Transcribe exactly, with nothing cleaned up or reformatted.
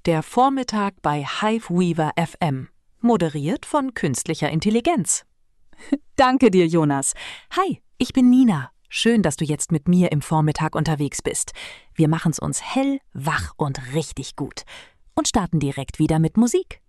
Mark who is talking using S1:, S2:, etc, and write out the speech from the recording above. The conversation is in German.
S1: Der Vormittag bei Hiveweaver F M. Moderiert von künstlicher Intelligenz. Danke dir, Jonas. Hi, ich bin Nina. Schön, dass du jetzt mit mir im Vormittag unterwegs bist. Wir machen's uns hell, wach und richtig gut. Und starten direkt wieder mit Musik.